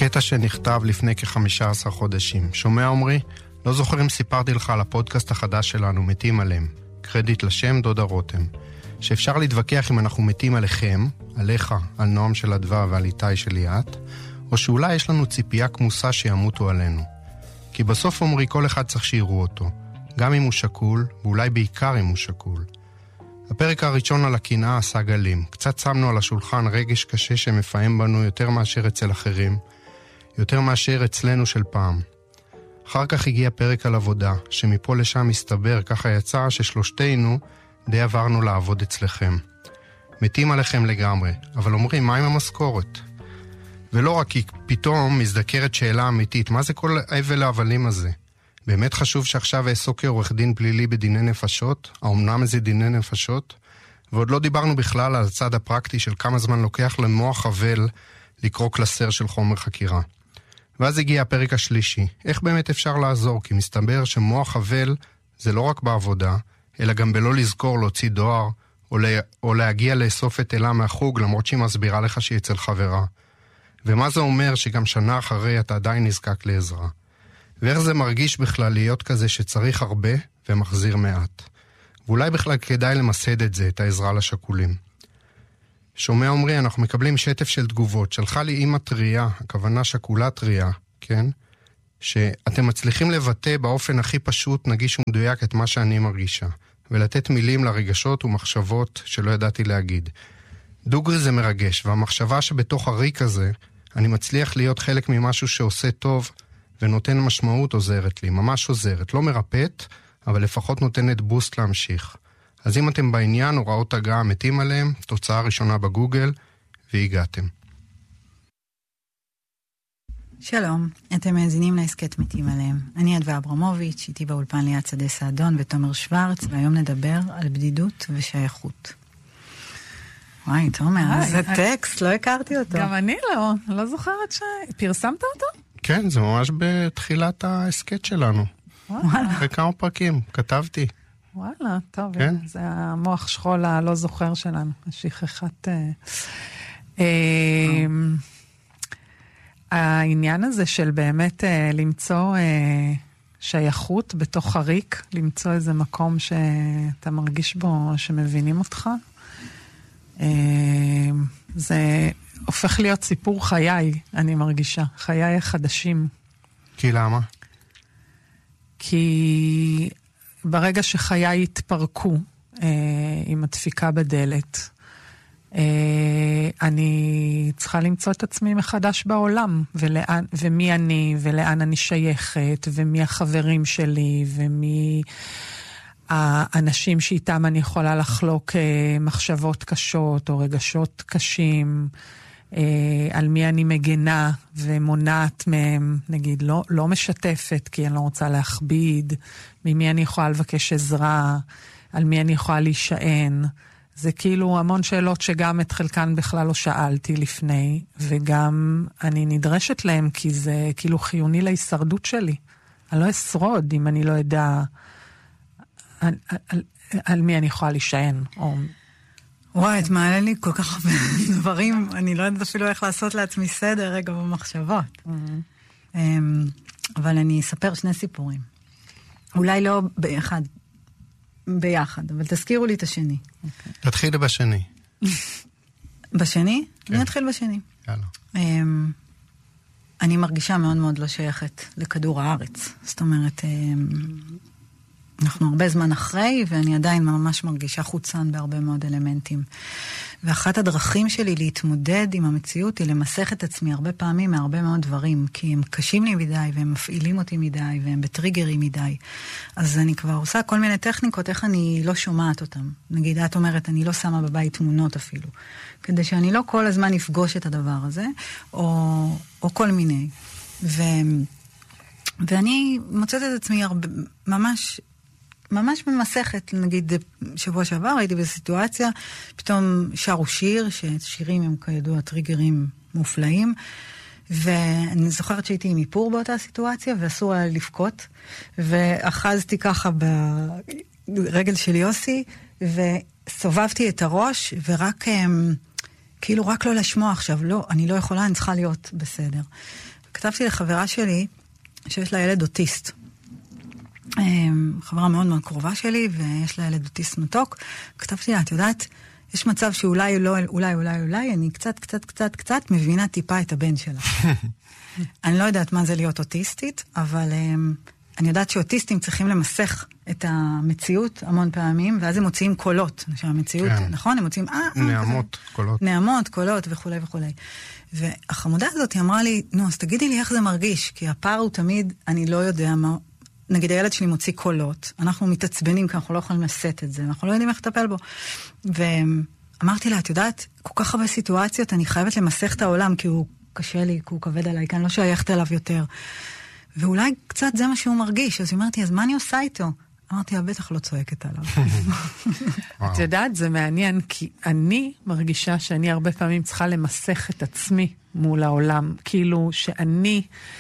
קטע שנכתב לפני כ-15 חודשים. שומע עומרי? לא זוכר אם סיפרתי לך על הפודקאסט החדש שלנו, מתים עליהם. קרדיט לשם דודה רותם. שאפשר להתווכח אם אנחנו מתים עליכם, עליך, על נועם של הדבר ועל איתי של ליאת, או שאולי יש לנו ציפייה כמוסה שימותו עלינו. כי בסוף עומרי כל אחד צריך שיראו אותו, גם אם הוא שקול, ואולי בעיקר אם הוא שקול. הפרק הראשון על הקנאה עשה גלים. קצת שמנו על השולחן רגש קשה שמפעם בנו יותר מאשר אצל אחרים, יותר מאשר אצלנו של פעם. אחר כך הגיע פרק על עבודה, שמפה לשם מסתבר, ככה יצא ששלושתנו די עברנו לעבוד אצלכם. מתים עליכם לגמרי, אבל אומרים, מה עם המשכורת? ולא רק כי פתאום מזדקרת שאלה אמיתית, מה זה כל אבל ההבלים הזה? באמת חשוב שעכשיו אעסוק כעורך דין פלילי בדיני נפשות? האומנם זה דיני נפשות? ועוד לא דיברנו בכלל על הצד הפרקטי של כמה זמן לוקח למוח אבל לקרוא קלסר של חומר חקירה. ואז הגיע הפרק השלישי. איך באמת אפשר לעזור? כי מסתבר שמוח אבל זה לא רק בעבודה, אלא גם בלא לזכור להוציא דואר, או להגיע לאסוף את אלה מהחוג, למרות שהיא מסבירה לך שהיא אצל חברה. ומה זה אומר שגם שנה אחרי אתה עדיין נזקק לעזרה? ואיך זה מרגיש בכלל להיות כזה שצריך הרבה ומחזיר מעט? ואולי בכלל כדאי למסד את זה, את העזרה לשקולים. שומע עומרי, אנחנו מקבלים שטף של תגובות. שלחה לי אמא טריה, הכוונה שקולה טריה, כן? שאתם מצליחים לבטא באופן הכי פשוט, נגיש ומדויק את מה שאני מרגישה, ולתת מילים לרגשות ומחשבות שלא ידעתי להגיד. דוגרי זה מרגש, והמחשבה שבתוך הריק הזה, אני מצליח להיות חלק ממשהו שעושה טוב, ונותן משמעות עוזרת לי, ממש עוזרת, לא מרפאת, אבל לפחות נותנת בוסט להמשיך. אז אם אתם בעניין, הוראות הגעה מתים עליהם, תוצאה ראשונה בגוגל, והגעתם. שלום, אתם מאזינים להסקט מתים עליהם. אני אדווה אברמוביץ', איתי באולפן ליד שדה סעדון ותומר שוורץ, והיום נדבר על בדידות ושייכות. וואי, תומר, זה טקסט, לא הכרתי אותו. גם אני לא זוכרת פרסמת אותו? כן, זה ממש בתחילת ההסקט שלנו. וואלה. אחרי כמה פרקים, כתבתי. וואלה, טוב, כן? זה המוח שכול הלא זוכר שלנו, השכחת... העניין הזה של באמת למצוא שייכות בתוך הריק, למצוא איזה מקום שאתה מרגיש בו, שמבינים אותך, זה הופך להיות סיפור חיי, אני מרגישה, חיי החדשים. כי למה? כי ברגע שחיי התפרקו עם הדפיקה בדלת, אני צריכה למצוא את עצמי מחדש בעולם, ומי אני, ולאן אני שייכת, ומי החברים שלי, ומי האנשים שאיתם אני יכולה לחלוק מחשבות קשות או רגשות קשים, על מי אני מגנה ומונעת מהם, נגיד, לא משתפת כי אני לא רוצה להכביד, ממי אני יכולה לבקש עזרה, על מי אני יכולה להישען. זה כאילו המון שאלות שגם את חלקן בכלל לא שאלתי לפני, וגם אני נדרשת להם כי זה כאילו חיוני להישרדות שלי. אני לא אשרוד אם אני לא יודע על מי אני יכולה להישען. וואי, את מעלה לי כל כך הרבה דברים, אני לא יודעת אפילו איך לעשות לעצמי סדר רגע במחשבות. אבל אני אספר שני סיפורים. אולי לא ביחד, אבל תזכירו לי את השני. תתחיל בשני. בשני? אני אתחיל בשני. יאללה. אני מרגישה מאוד מאוד לא שייכת לכדור הארץ. זאת אומרת, אנחנו הרבה זמן אחרי, ואני עדיין ממש מרגישה חוצן בהרבה מאוד אלמנטים. ואחת הדרכים שלי להתמודד עם המציאות היא למסך את עצמי הרבה פעמים מהרבה מאוד דברים, כי הם קשים לי מדי, והם מפעילים אותי מדי, והם בטריגרים מדי. אז אני כבר עושה כל מיני טכניקות, איך אני לא שומעת אותם. נגיד, את אומרת, אני לא שמה בבית תמונות אפילו. כדי שאני לא כל הזמן אפגוש את הדבר הזה, או כל מיני. ואני מוצאת את עצמי ממש במסכת, נגיד שבוע שעבר הייתי בסיטואציה, פתאום שרו שיר, ששירים הם כידוע טריגרים מופלאים, ואני זוכרת שהייתי עם איפור באותה סיטואציה, ואסור היה לבכות, ואחזתי ככה ברגל של יוסי, וסובבתי את הראש, ורק, כאילו רק לא לשמוע עכשיו, לא, אני לא יכולה, אני צריכה להיות בסדר. כתבתי לחברה שלי, שיש לה ילד אוטיסט. חברה מאוד מאוד קרובה שלי, ויש לה ילד אוטיסט מתוק. כתבתי לה, את יודעת, יש מצב שאולי, אולי, אני קצת מבינה טיפה את הבן שלה. אני לא יודעת מה זה להיות אוטיסטית, אבל אני יודעת שאוטיסטים צריכים למסך את המציאות המון פעמים, ואז הם מוציאים קולות. שהמציאות, נכון? הם מוציאים, נעמות, קולות. נעמות, קולות וכו' וכו'. והחמודה הזאת היא אמרה לי, נו, אז תגידי לי איך זה מרגיש, כי הפער הוא תמיד, אני לא יודע מה, נגיד הילד שלי מוציא קולות, אנחנו מתעצבנים, כי אנחנו לא יכולים לשאת את זה, אנחנו לא יודעים איך לטפל בו. ואמרתי לה, את יודעת, כל כך הרבה סיטואציות, אני חייבת למסך את העולם, כי הוא קשה לי, כי הוא כבד עליי, כי אני לא שייכת אליו יותר. ואולי קצת זה מה שהוא מרגיש, אז אמרתי, אז מה אני עושה איתו? אמרתי, בטח לא צועקת עליו. את יודעת, זה מעניין, כי אני מרגישה שאני הרבה פעמים צריכה למסך את עצמי מול העולם. כאילו שאני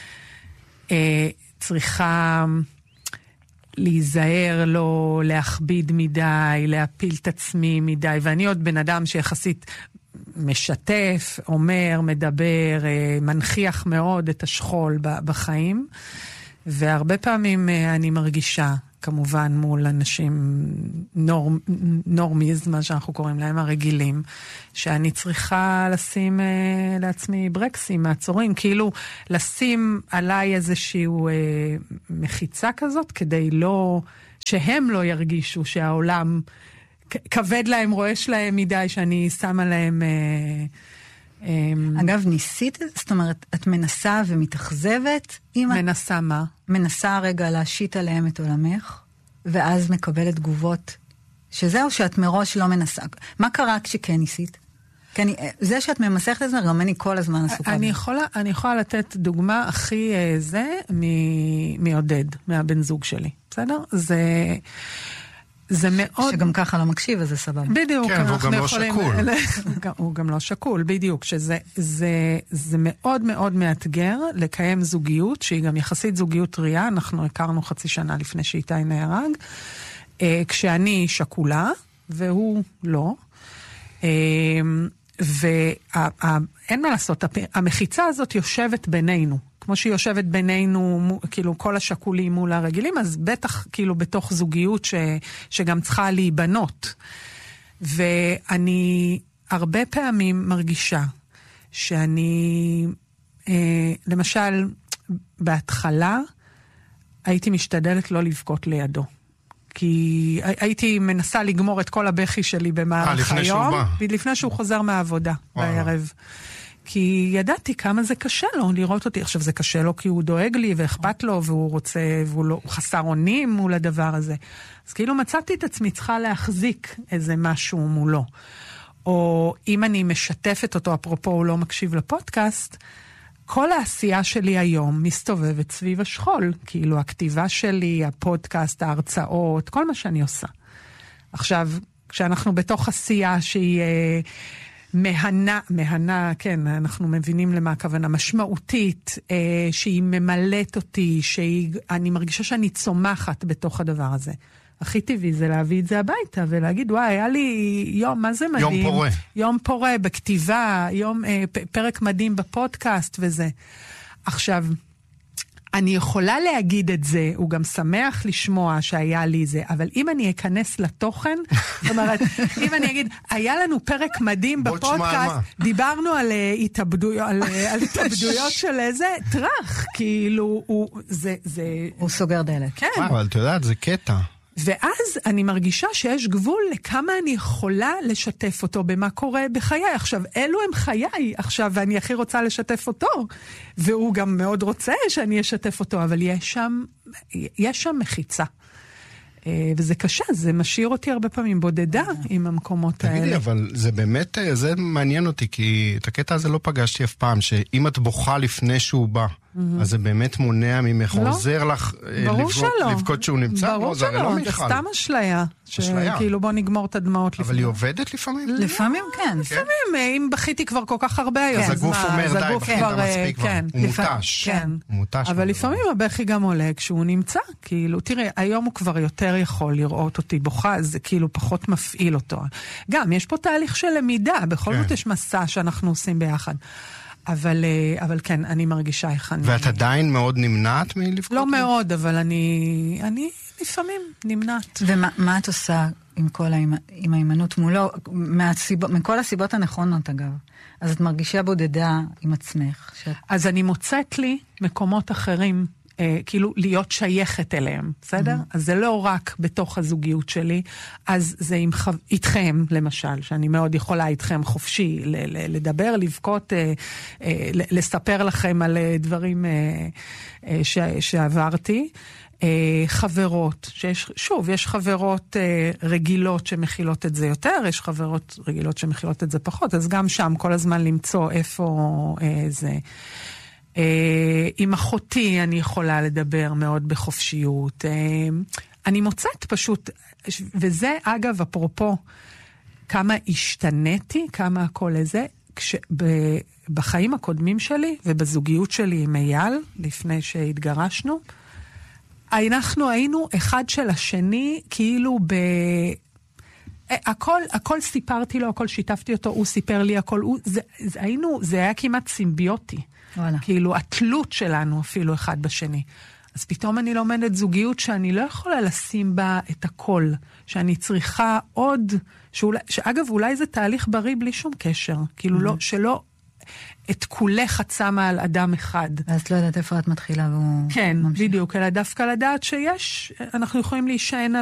צריכה להיזהר, לא להכביד מדי, להפיל את עצמי מדי, ואני עוד בן אדם שיחסית משתף, אומר, מדבר, מנחיח מאוד את השכול בחיים, והרבה פעמים אני מרגישה, כמובן מול אנשים נורמיז, מה שאנחנו קוראים להם הרגילים, שאני צריכה לשים לעצמי ברקסים, מעצורים, כאילו לשים עליי איזשהו מחיצה כזאת, כדי לא, שהם לא ירגישו שהעולם כבד להם, רועש להם מדי, שאני שמה להם... אגב, ניסית, זאת אומרת, את מנסה ומתאכזבת? מנסה מה? מנסה רגע להשית עליהם את עולמך, ואז מקבלת תגובות, שזהו שאת מראש לא מנסה. מה קרה כשכן ניסית? זה שאת ממסכת את זה, גם אני כל הזמן עסוקה. אני יכולה לתת דוגמה הכי מעודד, מהבן זוג שלי. בסדר? זה מאוד... שגם ככה לא מקשיב, אז זה סבבה. בדיוק. כן, והוא גם לא שקול. הוא גם לא שקול, בדיוק. שזה מאוד מאוד מאתגר לקיים זוגיות, שהיא גם יחסית זוגיות טריה, אנחנו הכרנו חצי שנה לפני שאיתי נהרג, כשאני שקולה, והוא לא. ואין מה לעשות, המחיצה הזאת יושבת בינינו. כמו שהיא יושבת בינינו, כאילו כל השקולים מול הרגילים, אז בטח כאילו בתוך זוגיות שגם צריכה להיבנות. ואני הרבה פעמים מרגישה שאני, למשל, בהתחלה הייתי משתדלת לא לבכות לידו. כי הייתי מנסה לגמור את כל הבכי שלי במהלך היום, לפני שהוא חוזר מהעבודה בערב. כי ידעתי כמה זה קשה לו לראות אותי. עכשיו זה קשה לו כי הוא דואג לי ואכפת לו והוא רוצה, והוא חסר אונים מול הדבר הזה. אז כאילו מצאתי את עצמי צריכה להחזיק איזה משהו מולו. או אם אני משתפת אותו, אפרופו הוא לא מקשיב לפודקאסט, כל העשייה שלי היום מסתובבת סביב השכול. כאילו הכתיבה שלי, הפודקאסט, ההרצאות, כל מה שאני עושה. עכשיו, כשאנחנו בתוך עשייה שהיא... מהנה, כן, אנחנו מבינים למה הכוונה, משמעותית, שהיא ממלאת אותי, אני מרגישה שאני צומחת בתוך הדבר הזה. הכי טבעי זה להביא את זה הביתה, ולהגיד, וואי, היה לי יום, מה זה מדהים? יום פורה. יום פורה בכתיבה, פרק מדהים בפודקאסט וזה. עכשיו, אני יכולה להגיד את זה, הוא גם שמח לשמוע שהיה לי זה, אבל אם אני אכנס לתוכן, זאת אומרת, אם אני אגיד, היה לנו פרק מדהים בפודקאסט, דיברנו על התאבדויות של איזה טרח, כאילו, הוא סוגר דלת. כן. אבל אתה יודעת, זה קטע. ואז אני מרגישה שיש גבול לכמה אני יכולה לשתף אותו במה קורה בחיי. עכשיו, אלו הם חיי עכשיו, ואני הכי רוצה לשתף אותו, והוא גם מאוד רוצה שאני אשתף אותו, אבל יש שם מחיצה. וזה קשה, זה משאיר אותי הרבה פעמים בודדה עם המקומות האלה. תגידי, אבל זה באמת, זה מעניין אותי, כי את הקטע הזה לא פגשתי אף פעם, שאם את בוכה לפני שהוא בא, אז זה באמת מונע ממך, עוזר לך לבכות שהוא נמצא? ברור שלא, זה סתם אשליה. כאילו בוא נגמור את הדמעות לפני. אבל היא עובדת לפעמים? לפעמים כן. לפעמים, אם בכיתי כבר כל כך הרבה היום. אז הגוף אומר, די, בכית מספיק כבר. הוא מוטש. כן. אבל לפעמים הבכי גם עולה כשהוא נמצא. כאילו, תראה, היום הוא כבר יותר יכול לראות אותי בוכה, זה כאילו פחות מפעיל אותו. גם, יש פה תהליך של למידה, בכל זאת יש מסע שאנחנו עושים ביחד. אבל כן, אני מרגישה איך אני... ואת עדיין מאוד נמנעת מלבכות? לא מאוד, אבל אני לפעמים נמנעת. ומה את עושה עם ההימנעות מולו? מכל הסיבות הנכונות, אגב. אז את מרגישה בודדה עם עצמך. אז אני מוצאת לי מקומות אחרים, כאילו להיות שייכת אליהם, בסדר? אז זה לא רק בתוך הזוגיות שלי, אז זה איתכם, למשל, שאני מאוד יכולה איתכם חופשי, לדבר, לבכות, לספר לכם על דברים שעברתי. חברות, יש חברות רגילות שמכילות את זה יותר, יש חברות רגילות שמכילות את זה פחות, אז גם שם כל הזמן למצוא איפה זה. עם אחותי אני יכולה לדבר מאוד בחופשיות. אני מוצאת פשוט, וזה אגב אפרופו כמה השתניתי, כמה הכל איזה, בחיים הקודמים שלי ובזוגיות שלי עם אייל, לפני שהתגרשנו, אנחנו היינו אחד של השני, כאילו הכל סיפרתי לו, הכל שיתפתי אותו, הוא סיפר לי הכל, זה היה כמעט סימביוטי. וואלה. כאילו התלות שלנו אפילו אחד בשני. אז פתאום אני לומדת זוגיות שאני לא יכולה לשים בה את הכל, שאני צריכה עוד, שאגב אולי זה תהליך בריא בלי שום קשר, כאילו לא, שלא את כולך את שמה על אדם אחד. ואז לא יודעת איפה את מתחילה והוא... כן, ממשיך. בדיוק, אלא דווקא לדעת שיש, אנחנו יכולים להישען